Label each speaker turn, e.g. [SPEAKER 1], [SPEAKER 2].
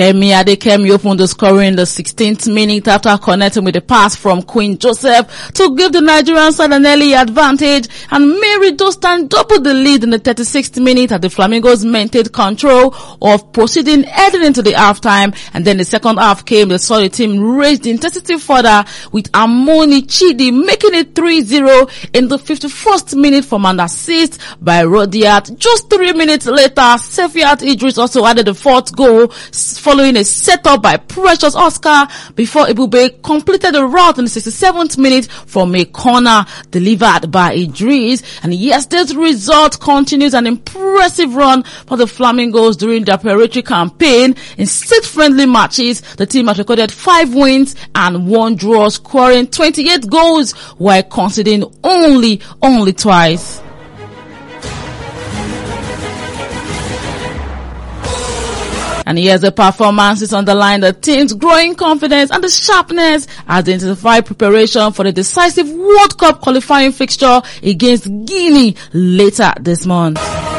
[SPEAKER 1] Kemi Adekemi opened the scoring in the 16th minute after connecting with a pass from Queen Joseph to give the Nigerian side an early advantage, and Mary Dostan doubled the lead in the 36th minute as the Flamingos maintained control of proceeding heading into the halftime. And then the second half came, they saw the team raise the intensity further with Amoni Chidi making it 3-0 in the 51st minute from an assist by Rodiat. Just 3 minutes later, Sefiat Idris also added the fourth goal following a setup by Precious Oscar before Ebube completed the route in the 67th minute from a corner delivered by Idris. And yesterday's result continues an impressive run for the Flamingos during their preparatory campaign. In 6 friendly matches, the team has recorded 5 wins and 1 draw, scoring 28 goals while conceding only twice. And here's the performances underline the team's growing confidence and the sharpness as they intensify preparation for the decisive World Cup qualifying fixture against Guinea later this month.